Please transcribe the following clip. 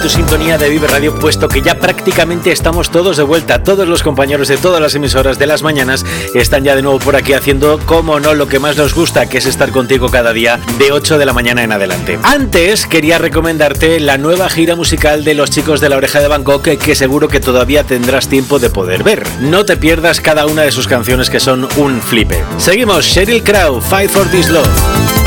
tu sintonía de Vive Radio, puesto que ya prácticamente estamos todos de vuelta. Todos los compañeros de todas las emisoras de las mañanas están ya de nuevo por aquí haciendo, como no, lo que más nos gusta, que es estar contigo cada día de 8 de la mañana en adelante. Antes quería recomendarte la nueva gira musical de los chicos de La Oreja de Van Gogh, que seguro que todavía tendrás tiempo de poder ver. No te pierdas cada una de sus canciones, que son un flipe. Seguimos, Sheryl Crow, Fight for This Love.